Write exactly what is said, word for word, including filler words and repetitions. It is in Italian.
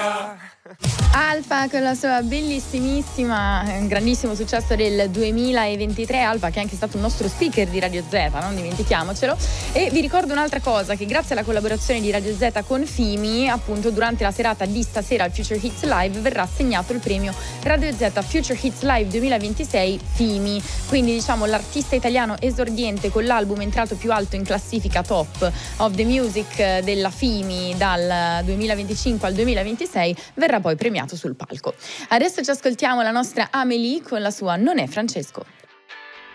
Alfa con la sua bellissimissima, eh, grandissimo successo del duemilaventitré. Alfa che è anche stato un nostro speaker di Radio Z, non dimentichiamocelo. E vi ricordo un'altra cosa, che grazie alla collaborazione di Radio Z con Fimi, appunto durante la serata di stasera al Future Hits Live verrà assegnato il premio Radio Z Future Hits Live duemilaventisei Fimi, quindi diciamo l'artista italiano esordiente con l'album entrato più alto in classifica Top of the Music della Fimi dal duemilaventicinque al duemilaventisei verrà poi premiato sul palco. Adesso ci ascoltiamo la nostra Amélie con la sua Non è Francesco.